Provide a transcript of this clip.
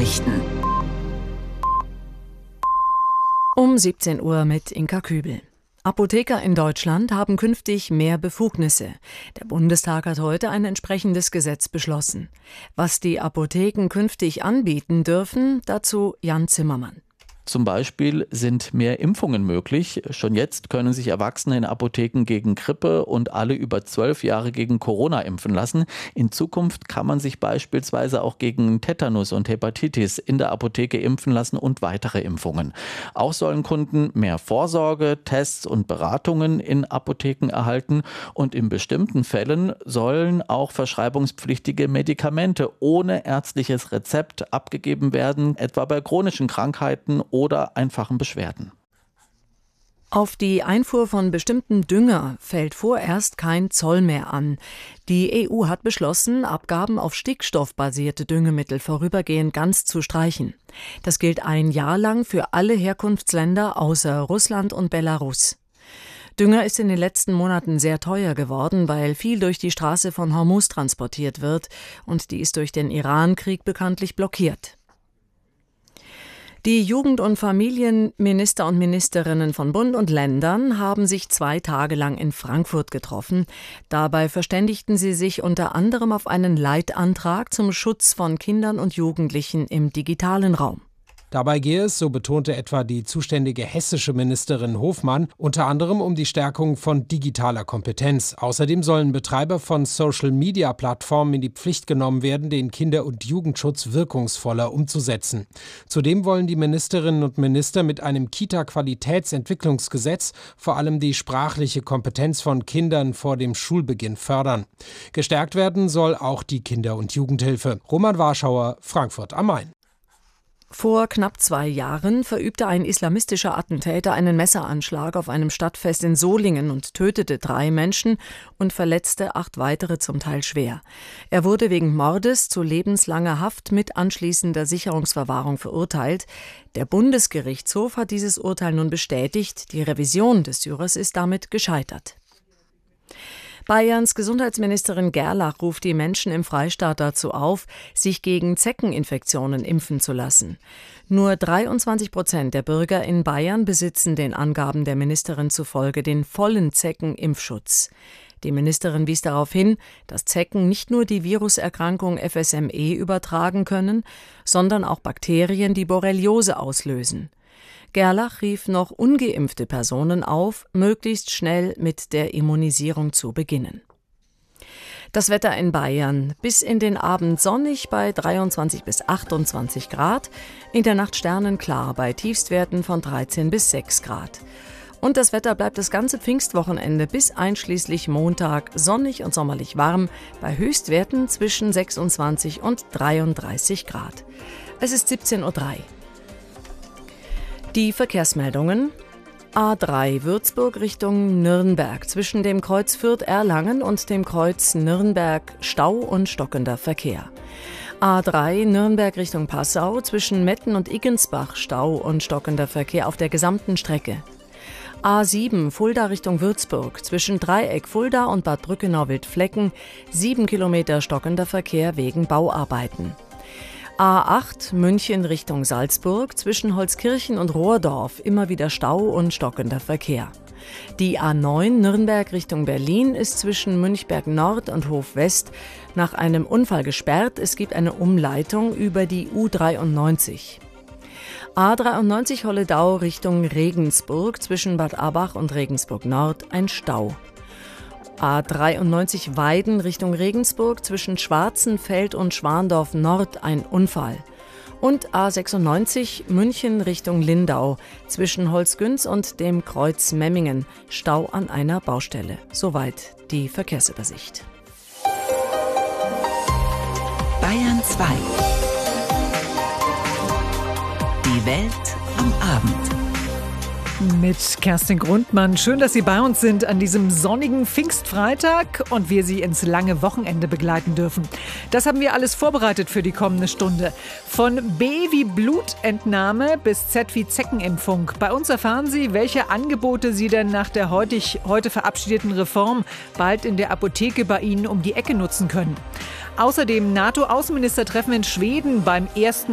Nachrichten. Um 17 Uhr mit Inka Kübel. Apotheker in Deutschland haben künftig mehr Befugnisse. Der Bundestag hat heute ein entsprechendes Gesetz beschlossen. Was die Apotheken künftig anbieten dürfen, dazu Jan Zimmermann. Zum Beispiel sind mehr Impfungen möglich. Schon jetzt können sich Erwachsene in Apotheken gegen Grippe und alle über 12 Jahre gegen Corona impfen lassen. In Zukunft kann man sich beispielsweise auch gegen Tetanus und Hepatitis in der Apotheke impfen lassen und weitere Impfungen. Auch sollen Kunden mehr Vorsorge, Tests und Beratungen in Apotheken erhalten. Und in bestimmten Fällen sollen auch verschreibungspflichtige Medikamente ohne ärztliches Rezept abgegeben werden, etwa bei chronischen Krankheiten oder einfachen Beschwerden. Auf die Einfuhr von bestimmten Dünger fällt vorerst kein Zoll mehr an. Die EU hat beschlossen, Abgaben auf stickstoffbasierte Düngemittel vorübergehend ganz zu streichen. Das gilt ein Jahr lang für alle Herkunftsländer außer Russland und Belarus. Dünger ist in den letzten Monaten sehr teuer geworden, weil viel durch die Straße von Hormuz transportiert wird und die ist durch den Iran-Krieg bekanntlich blockiert. Die Jugend- und Familienminister und Ministerinnen von Bund und Ländern haben sich 2 Tage lang in Frankfurt getroffen. Dabei verständigten sie sich unter anderem auf einen Leitantrag zum Schutz von Kindern und Jugendlichen im digitalen Raum. Dabei gehe es, so betonte etwa die zuständige hessische Ministerin Hofmann, unter anderem um die Stärkung von digitaler Kompetenz. Außerdem sollen Betreiber von Social-Media-Plattformen in die Pflicht genommen werden, den Kinder- und Jugendschutz wirkungsvoller umzusetzen. Zudem wollen die Ministerinnen und Minister mit einem Kita-Qualitätsentwicklungsgesetz vor allem die sprachliche Kompetenz von Kindern vor dem Schulbeginn fördern. Gestärkt werden soll auch die Kinder- und Jugendhilfe. Roman Warschauer, Frankfurt am Main. Vor knapp 2 Jahren verübte ein islamistischer Attentäter einen Messeranschlag auf einem Stadtfest in Solingen und tötete 3 Menschen und verletzte 8 weitere zum Teil schwer. Er wurde wegen Mordes zu lebenslanger Haft mit anschließender Sicherungsverwahrung verurteilt. Der Bundesgerichtshof hat dieses Urteil nun bestätigt. Die Revision des Syrers ist damit gescheitert. Bayerns Gesundheitsministerin Gerlach ruft die Menschen im Freistaat dazu auf, sich gegen Zeckeninfektionen impfen zu lassen. Nur 23% der Bürger in Bayern besitzen den Angaben der Ministerin zufolge den vollen Zeckenimpfschutz. Die Ministerin wies darauf hin, dass Zecken nicht nur die Viruserkrankung FSME übertragen können, sondern auch Bakterien, die Borreliose auslösen. Gerlach rief noch ungeimpfte Personen auf, möglichst schnell mit der Immunisierung zu beginnen. Das Wetter in Bayern: bis in den Abend sonnig bei 23 bis 28 Grad, in der Nacht sternenklar bei Tiefstwerten von 13 bis 6 Grad. Und das Wetter bleibt das ganze Pfingstwochenende bis einschließlich Montag sonnig und sommerlich warm, bei Höchstwerten zwischen 26 und 33 Grad. Es ist 17:03 Uhr. Die Verkehrsmeldungen: A3 Würzburg Richtung Nürnberg. Zwischen dem Kreuz Fürth-Erlangen und dem Kreuz Nürnberg Stau und stockender Verkehr. A3 Nürnberg Richtung Passau. Zwischen Metten und Iggensbach Stau und stockender Verkehr auf der gesamten Strecke. A7 Fulda Richtung Würzburg. Zwischen Dreieck Fulda und Bad Brückenau-Wildflecken 7 Kilometer stockender Verkehr wegen Bauarbeiten. A8 München Richtung Salzburg, zwischen Holzkirchen und Rohrdorf immer wieder Stau und stockender Verkehr. Die A9 Nürnberg Richtung Berlin ist zwischen Münchberg Nord und Hof West nach einem Unfall gesperrt. Es gibt eine Umleitung über die U93. A93 Holledau Richtung Regensburg, zwischen Bad Abach und Regensburg Nord ein Stau. A93 Weiden Richtung Regensburg, zwischen Schwarzenfeld und Schwandorf Nord ein Unfall. Und A96 München Richtung Lindau, zwischen Holzgünz und dem Kreuz Memmingen Stau an einer Baustelle. Soweit die Verkehrsübersicht. Bayern 2. Die Welt am Abend. Mit Kerstin Grundmann. Schön, dass Sie bei uns sind an diesem sonnigen Pfingstfreitag und wir Sie ins lange Wochenende begleiten dürfen. Das haben wir alles vorbereitet für die kommende Stunde. Von B wie Blutentnahme bis Z wie Zeckenimpfung. Bei uns erfahren Sie, welche Angebote Sie denn nach der heute verabschiedeten Reform bald in der Apotheke bei Ihnen um die Ecke nutzen können. Außerdem NATO-Außenministertreffen in Schweden beim ersten